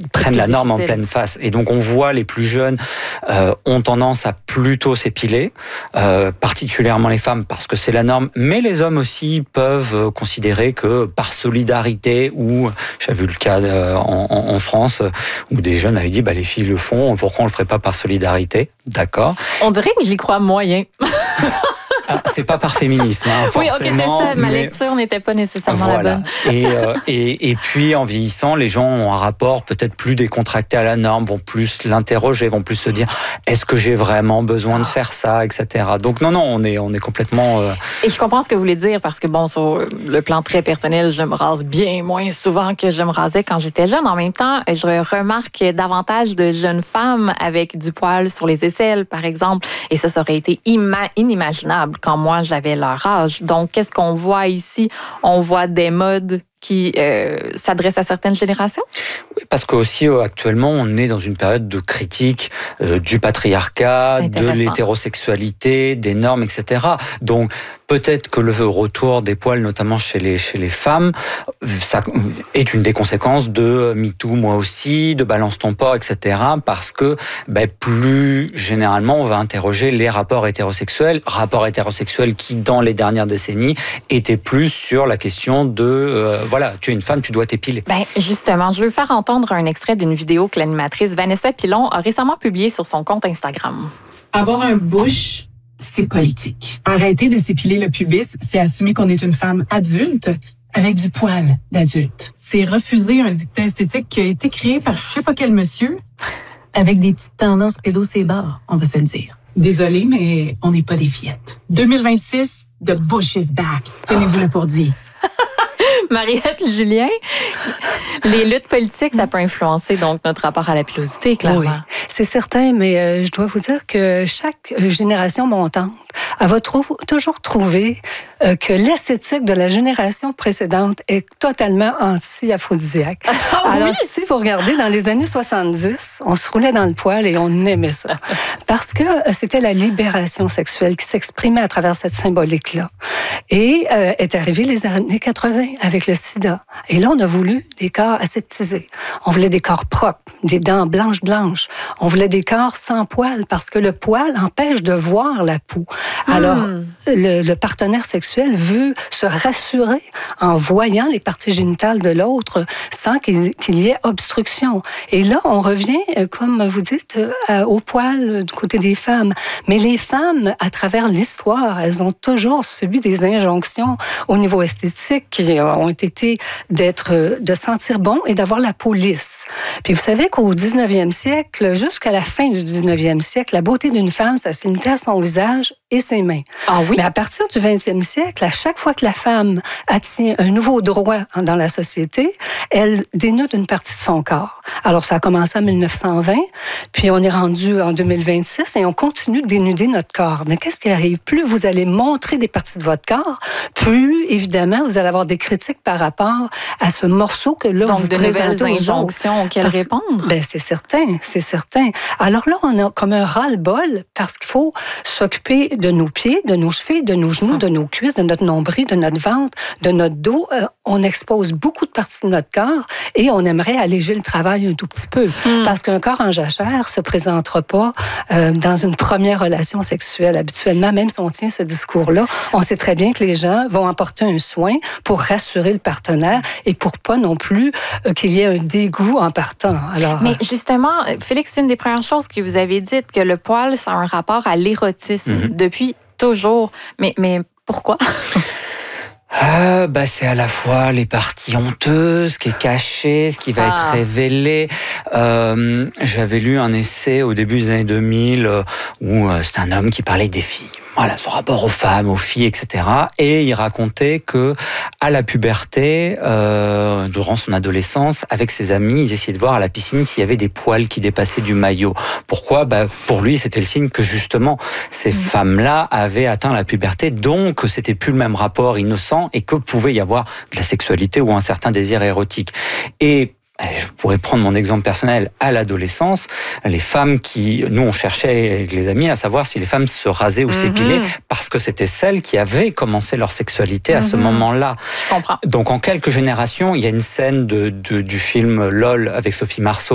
prennent la norme en pleine face. Et donc on voit les plus jeunes ont tendance à plutôt s'épiler, particulièrement les femmes parce que c'est la norme, mais les hommes aussi peuvent considérer que par solidarité, ou j'avais vu le cas en France où des jeunes avaient dit les filles le font, pourquoi on le ferait pas par solidarité? D'accord. On dirait que j'y crois moyen. C'est pas par féminisme, forcément. Oui, ok, c'est ça. Ma lecture n'était pas nécessairement la bonne. Et puis, en vieillissant, les gens ont un rapport peut-être plus décontracté à la norme, vont plus l'interroger, vont plus se dire est-ce que j'ai vraiment besoin de faire ça, etc. Donc non, on est complètement. Et je comprends ce que vous voulez dire parce que sur le plan très personnel, je me rase bien moins souvent que je me rasais quand j'étais jeune. En même temps, je remarque davantage de jeunes femmes avec du poil sur les aisselles, par exemple, et ça aurait été inimaginable quand moi j'avais leur âge. Donc, qu'est-ce qu'on voit ici? On voit des modes qui s'adressent à certaines générations? Oui, parce qu'aussi actuellement, on est dans une période de critique du patriarcat, de l'hétérosexualité, des normes, etc. Donc, peut-être que le retour des poils, notamment chez les femmes, ça est une des conséquences de MeToo, moi aussi, de Balance ton porc, etc. Parce que plus généralement, on va interroger les rapports hétérosexuels qui, dans les dernières décennies, étaient plus sur la question de tu es une femme, tu dois t'épiler. Justement, je veux faire entendre un extrait d'une vidéo que l'animatrice Vanessa Pilon a récemment publiée sur son compte Instagram. Avoir un bush, c'est politique. Arrêter de s'épiler le pubis, c'est assumer qu'on est une femme adulte avec du poil d'adulte. C'est refuser un dictat esthétique qui a été créé par je sais pas quel monsieur avec des petites tendances pédocébars, on va se le dire. Désolée, mais on n'est pas des fillettes. 2026, the bush is back. Tenez-vous-le pour dire. Mariette Julien, les luttes politiques, ça peut influencer donc notre rapport à la pilosité, clairement. Oui, c'est certain, mais je dois vous dire que chaque génération montante, elle va toujours trouver que l'esthétique de la génération précédente est totalement anti-aphrodisiaque. Alors, si vous regardez, dans les années 70, on se roulait dans le poil et on aimait ça. Parce que c'était la libération sexuelle qui s'exprimait à travers cette symbolique-là. Et est arrivé les années 80 avec le sida. Et là, on a voulu des corps aseptisés. On voulait des corps propres, des dents blanches. On voulait des corps sans poils parce que le poil empêche de voir la peau. Alors, le partenaire sexuel veut se rassurer en voyant les parties génitales de l'autre sans qu'il y ait obstruction. Et là, on revient, comme vous dites, au poil du côté des femmes. Mais les femmes, à travers l'histoire, elles ont toujours subi des injonctions au niveau esthétique qui ont été de sentir bon et d'avoir la peau lisse. Puis vous savez qu'au 19e siècle, jusqu'à la fin du 19e siècle, la beauté d'une femme, ça se limitait à son visage et ses mains. Ah oui? Mais à partir du 20e siècle, à chaque fois que la femme attient un nouveau droit dans la société, elle dénude une partie de son corps. Alors, ça a commencé en 1920, puis on est rendu en 2026 et on continue de dénuder notre corps. Mais qu'est-ce qui arrive? Plus vous allez montrer des parties de votre corps, plus, évidemment, vous allez avoir des critiques par rapport à ce morceau que là, donc, vous de présentez nouvelles injonctions auxquelles répondre. C'est certain. Alors là, on a comme un ras-le-bol parce qu'il faut s'occuper de nos pieds, de nos chevilles, de nos genoux, de nos cuisses, de notre nombril, de notre ventre, de notre dos. On expose beaucoup de parties de notre corps et on aimerait alléger le travail un tout petit peu. Parce qu'un corps en jachère se présentera pas dans une première relation sexuelle. Habituellement, même si on tient ce discours-là, on sait très bien que les gens vont apporter un soin pour rassurer le partenaire et pour pas non plus qu'il y ait un dégoût en partant. Alors, mais justement, Félix, c'est une des premières choses que vous avez dites, que le poil, ça a un rapport à l'érotisme depuis toujours. Mais pourquoi? C'est à la fois les parties honteuses, ce qui est caché, ce qui va être révélé. J'avais lu un essai au début des années 2000 où c'était un homme qui parlait des filles. Voilà, son rapport aux femmes, aux filles, etc. Et il racontait que à la puberté, durant son adolescence, avec ses amis, ils essayaient de voir à la piscine s'il y avait des poils qui dépassaient du maillot. Pourquoi? Pour lui, c'était le signe que justement, ces femmes-là avaient atteint la puberté, donc c'était plus le même rapport innocent et que pouvait y avoir de la sexualité ou un certain désir érotique. Et je pourrais prendre mon exemple personnel à l'adolescence. Les femmes nous on cherchait avec les amis à savoir si les femmes se rasaient ou s'épilaient parce que c'était celles qui avaient commencé leur sexualité à ce moment-là. Je comprends. Donc en quelques générations, il y a une scène du film LOL avec Sophie Marceau